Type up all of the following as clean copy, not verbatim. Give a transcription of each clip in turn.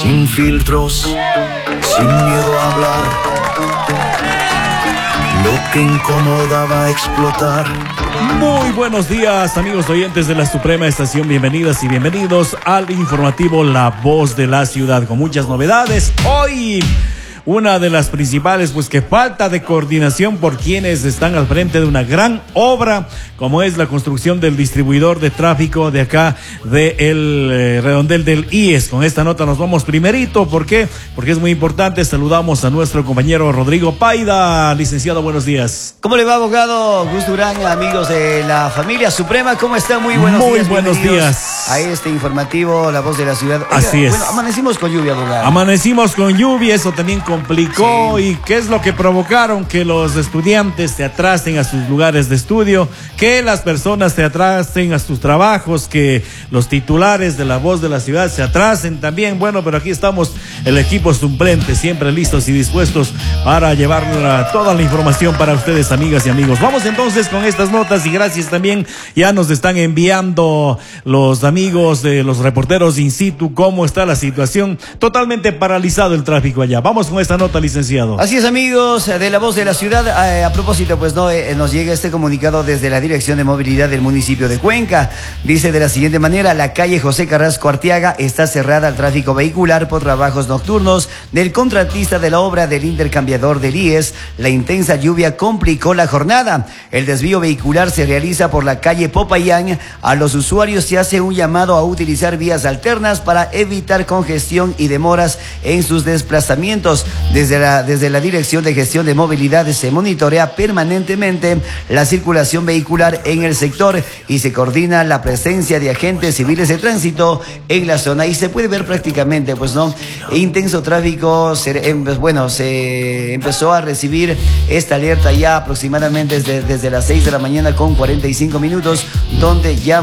sin filtros, sin miedo a hablar. Lo que incomoda va a explotar. Muy buenos días, amigos oyentes de la Suprema Estación. Bienvenidas y bienvenidos al informativo La Voz de la Ciudad, con muchas novedades. Hoy, una de las principales, pues que falta de coordinación por quienes están al frente de una gran obra, como es la construcción del distribuidor de tráfico de acá, del redondel del IES. Con esta nota nos vamos primerito. ¿Por qué? Porque es muy importante. Saludamos a nuestro compañero Rodrigo Paida. Licenciado, buenos días. ¿Cómo le va, abogado Gus Durán, amigos de la familia Suprema? ¿Cómo están? Muy buenos días. Muy buenos días. A este informativo, La Voz de la Ciudad. Oiga, así es. Bueno, amanecimos con lluvia, abogado. Amanecimos con lluvia, eso también complicó. Sí. ¿Y qué es lo que provocaron? Que los estudiantes se atrasen a sus lugares de estudio, que las personas se atrasen a sus trabajos, que los titulares de La Voz de la Ciudad se atrasen también. Bueno, pero aquí estamos, el equipo suplente, siempre listos y dispuestos para llevar toda la información para ustedes, amigas y amigos. Vamos entonces con estas notas, y gracias también, ya nos están enviando los amigos de los reporteros in situ cómo está la situación. Totalmente paralizado el tráfico allá. Vamos con esta nota, licenciado. Así es, amigos de La Voz de la Ciudad. A propósito, pues nos llega este comunicado desde la Dirección de Movilidad del municipio de Cuenca. Dice de la siguiente manera: la calle José Carrasco Arteaga está cerrada al tráfico vehicular por trabajos nocturnos del contratista de la obra del intercambiador del IES. La intensa lluvia complicó la jornada. El desvío vehicular se realiza por la calle Popayán. A los usuarios se hace un llamado a utilizar vías alternas para evitar congestión y demoras en sus desplazamientos. Desde la Dirección de Gestión de Movilidad se monitorea permanentemente la circulación vehicular en el sector y se coordina la presencia de agentes civiles de tránsito en la zona, y se puede ver prácticamente, pues no, intenso tráfico. Se empezó a recibir esta alerta ya aproximadamente desde las 6 de la mañana con 45 minutos, donde ya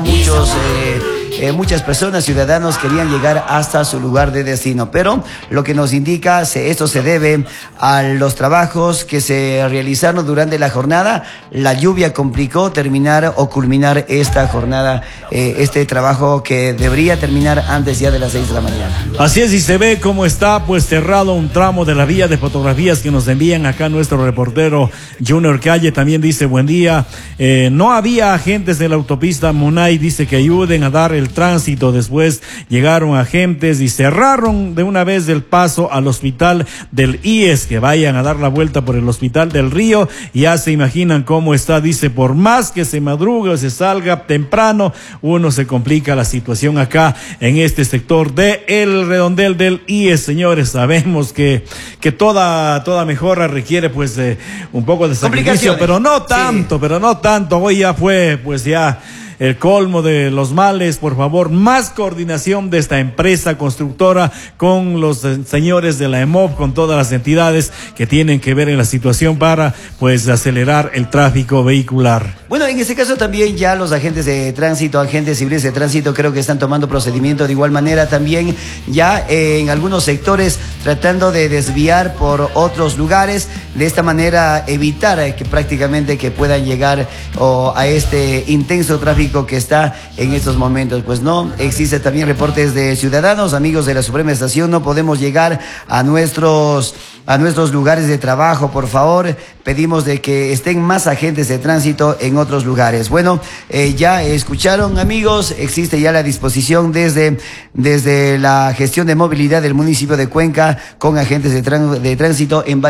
muchas personas, ciudadanos, querían llegar hasta su lugar de destino, pero lo que nos indica, esto se debe a los trabajos que se realizaron durante la jornada. La lluvia complicó terminar o culminar esta jornada, este trabajo que debería terminar antes ya de las 6 de la mañana. Así es, y se ve cómo está pues cerrado un tramo de la vía. De fotografías que nos envían acá nuestro reportero Junior Calle también dice: buen día, no había agentes de la autopista Munay, dice que ayuden a dar el tránsito. Después llegaron agentes y cerraron de una vez el paso al hospital del IES, que vayan a dar la vuelta por el hospital del Río. Ya se imaginan cómo está, dice, por más que se madrugue o se salga temprano, uno se complica la situación acá en este sector de el redondel del IES. Señores, sabemos que toda mejora requiere pues un poco de sacrificio, pero no tanto, Hoy ya fue pues ya el colmo de los males. Por favor, más coordinación de esta empresa constructora con los señores de la EMOV, con todas las entidades que tienen que ver en la situación para pues acelerar el tráfico vehicular. Bueno, en este caso también ya los agentes de tránsito, agentes civiles de tránsito, creo que están tomando procedimiento de igual manera también ya en algunos sectores, tratando de desviar por otros lugares, de esta manera evitar que prácticamente que puedan llegar a este intenso tráfico que está en estos momentos. Pues no, existe también reportes de ciudadanos, amigos de la Suprema Estación, no podemos llegar a nuestros lugares de trabajo. Por favor, pedimos de que estén más agentes de tránsito en otros lugares. Bueno, ya escucharon, amigos, existe ya la disposición desde la gestión de movilidad del municipio de Cuenca con agentes de tránsito en